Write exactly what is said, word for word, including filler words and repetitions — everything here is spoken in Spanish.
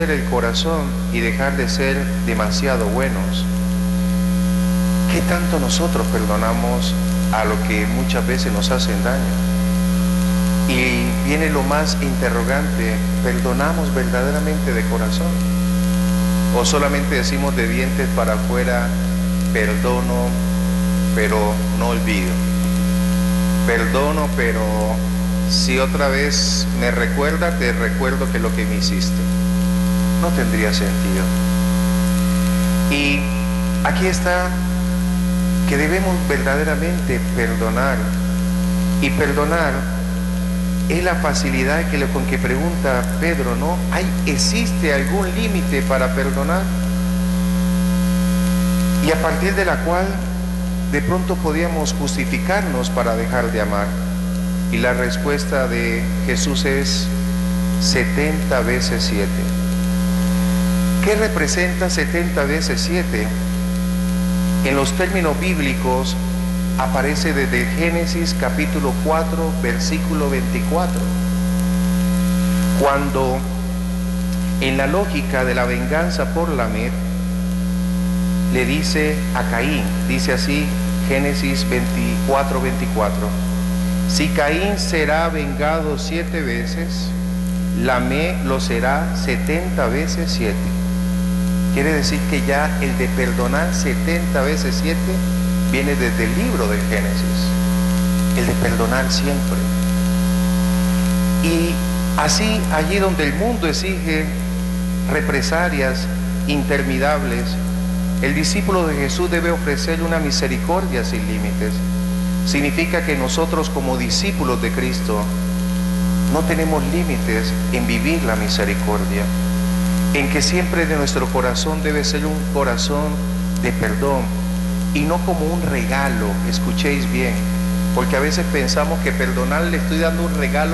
el corazón y dejar de ser demasiado buenos. ¿Qué tanto nosotros perdonamos a lo que muchas veces nos hacen daño? Y viene lo más interrogante: ¿perdonamos verdaderamente de corazón? ¿O solamente decimos de dientes para afuera, perdono, pero no olvido? Perdono, pero si otra vez me recuerda, te recuerdo que lo que me hiciste. No tendría sentido. Y aquí está que debemos verdaderamente perdonar. Y perdonar es la facilidad que, con que pregunta Pedro, ¿no? ¿Hay, ¿Existe algún límite para perdonar? Y a partir de la cual de pronto podíamos justificarnos para dejar de amar. Y la respuesta de Jesús es setenta veces siete. ¿Qué representa setenta veces siete? En los términos bíblicos aparece desde Génesis capítulo cuatro, versículo veinticuatro. Cuando en la lógica de la venganza por Lamed le dice a Caín, dice así Génesis veinticuatro, veinticuatro: si Caín será vengado siete veces, Lamed lo será setenta veces siete. Quiere decir que ya el de perdonar setenta veces siete viene desde el libro de Génesis, el de perdonar siempre. Y así, allí donde el mundo exige represalias interminables, el discípulo de Jesús debe ofrecerle una misericordia sin límites. Significa que nosotros, como discípulos de Cristo, no tenemos límites en vivir la misericordia, en que siempre de nuestro corazón debe ser un corazón de perdón y no como un regalo. Escuchéis bien, porque a veces pensamos que perdonar le estoy dando un regalo